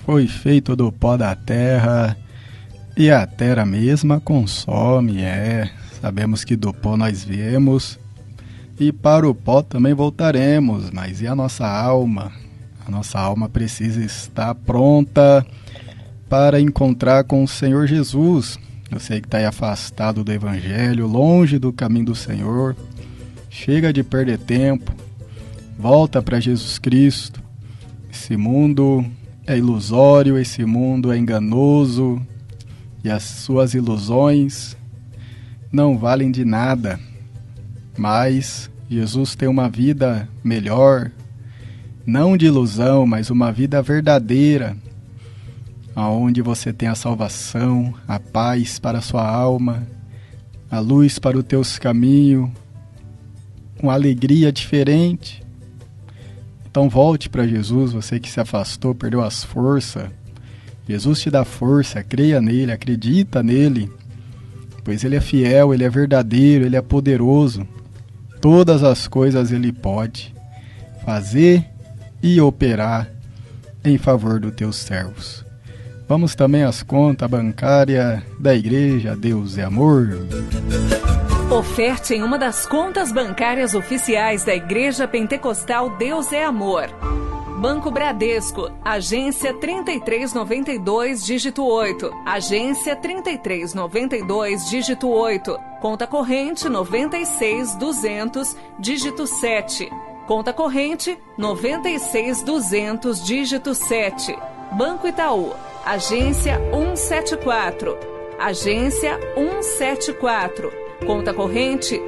foi feito do pó da terra, e a terra mesma consome, Sabemos que do pó nós viemos, e para o pó também voltaremos, mas e a nossa alma? A nossa alma precisa estar pronta para encontrar com o Senhor Jesus. Você que está aí afastado do Evangelho, longe do caminho do Senhor, chega de perder tempo, volta para Jesus Cristo. Esse mundo é ilusório, esse mundo é enganoso, e as suas ilusões não valem de nada. Mas Jesus tem uma vida melhor, não de ilusão, mas uma vida verdadeira, onde você tem a salvação, a paz para a sua alma, a luz para os teus caminhos, uma alegria diferente. Então volte para Jesus, você que se afastou, perdeu as forças. Jesus te dá força, creia nele, acredita nele, pois ele é fiel, ele é verdadeiro, ele é poderoso. Todas as coisas ele pode fazer e operar em favor dos teus servos. Vamos também às contas bancárias da Igreja Deus é Amor. Oferte em uma das contas bancárias oficiais da Igreja Pentecostal Deus é Amor. Banco Bradesco, agência 3392, dígito 8. Agência 3392, dígito 8. Conta corrente 96200, dígito 7. Conta corrente 96200, dígito 7. Banco Itaú, agência 174. Agência 174. Conta corrente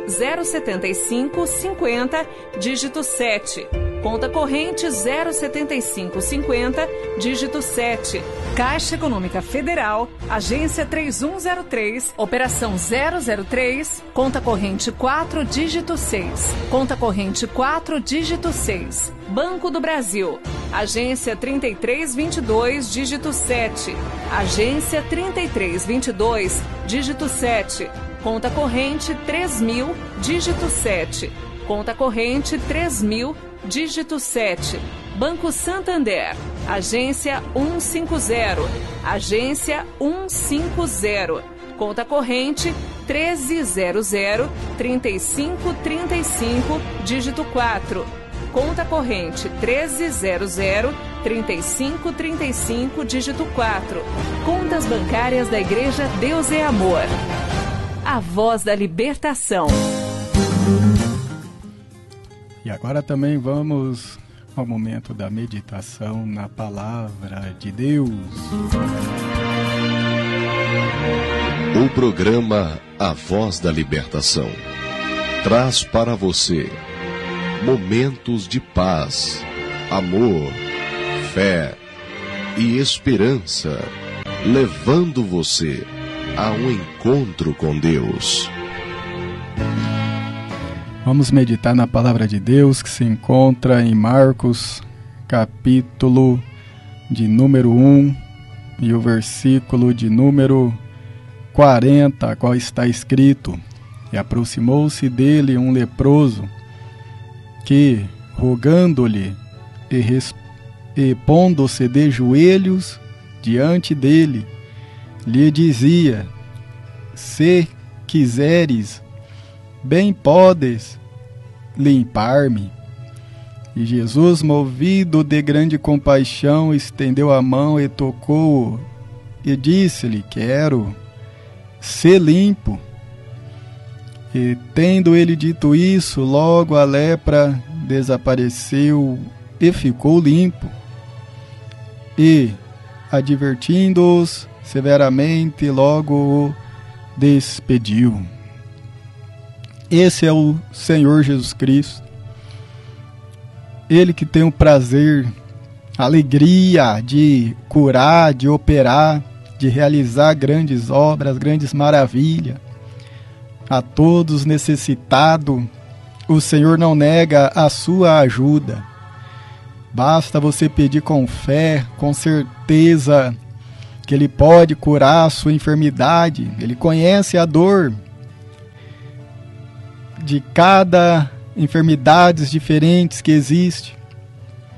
07550, dígito 7. Conta corrente 07550, dígito 7. Caixa Econômica Federal, agência 3103, operação 003, conta corrente 4, dígito 6. Conta corrente 4, dígito 6. Banco do Brasil, agência 3322, dígito 7. Agência 3322, dígito 7. Conta corrente 3000, dígito 7. Conta corrente 3000, dígito 7. Banco Santander, agência 150. Agência 150. Conta corrente 1300, 3535, dígito 4. Conta corrente 1300, 3535, dígito 4. Contas bancárias da Igreja Deus é Amor. A voz da libertação. E agora também vamos ao momento da meditação na Palavra de Deus. O programa A Voz da Libertação traz para você momentos de paz, amor, fé e esperança, levando você a um encontro com Deus. Vamos meditar na Palavra de Deus que se encontra em Marcos, capítulo de número 1 e o versículo de número 40, qual está escrito: E aproximou-se dele um leproso, que, rogando-lhe e pondo-se de joelhos diante dele, lhe dizia: Se quiseres, bem podes limpar-me. E Jesus, movido de grande compaixão, estendeu a mão e tocou-o, e disse-lhe: Quero ser limpo. E tendo ele dito isso, logo a lepra desapareceu e ficou limpo. E, advertindo-os severamente, logo o despediu. Esse é o Senhor Jesus Cristo. Ele que tem o prazer, a alegria de curar, de operar, de realizar grandes obras, grandes maravilhas. A todos necessitados, o Senhor não nega a sua ajuda. Basta você pedir com fé, com certeza, que Ele pode curar a sua enfermidade. Ele conhece a dor de cada enfermidades diferentes que existe.